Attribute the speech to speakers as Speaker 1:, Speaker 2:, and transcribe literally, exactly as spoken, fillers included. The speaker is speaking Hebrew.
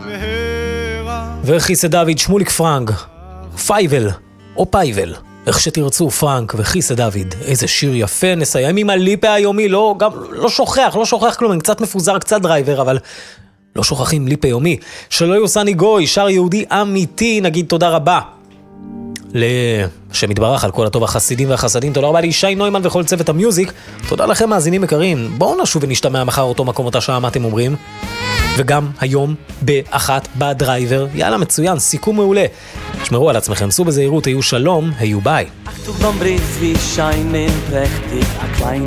Speaker 1: וחיסה דוד, שמוליק פרנק, פייבל או פייבל, איך שתרצו, פרנק וחיסה דוד. איזה שיר יפה. נסיים עם הליפה היומי. לא, גם, לא שוכח, לא שוכח כלום. אני קצת מפוזר, קצת דרייבר, אבל לא שוכחים ליפה יומי. שלא יוסני גוי, שר יהודי אמיתי. נגיד תודה רבה שמתברך על כל הטוב החסידים והחסדים. תודה רבה לישי נוימן וכל צוות המיוזיק. תודה לכם מאזינים יקרים. בואו נשוב ונשתמע מחר אותו מקום אותה שעה, מה אתם אומרים? וגם היום באחת בדרייבר. יאללה, מצוין, סיכום מעולה. שמרו על עצמכם, סעו בזהירות, היו שלום, היו ביי.